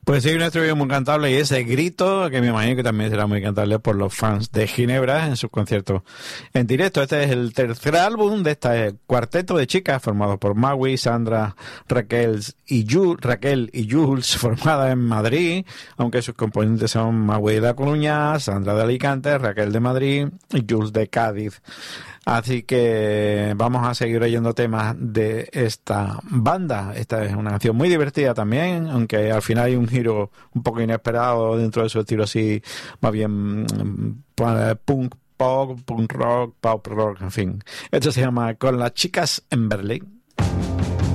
Pues sí, un estribillo muy cantable y ese grito que me imagino que también será muy cantable por los fans de Ginebra en sus conciertos en directo. Este es el tercer álbum de este cuarteto de chicas formado por Maui, Sandra, Raquel y Jules, formada en Madrid, aunque sus componentes son Maui de La Coruña, Sandra de Alicante, Raquel de Madrid y Jules de Cádiz. Así que vamos a seguir oyendo temas de esta banda. Esta es una canción muy divertida también, aunque al final hay un giro un poco inesperado dentro de su estilo así, más bien punk pop, punk rock, pop rock, en fin. Esto se llama Con las chicas en Berlín.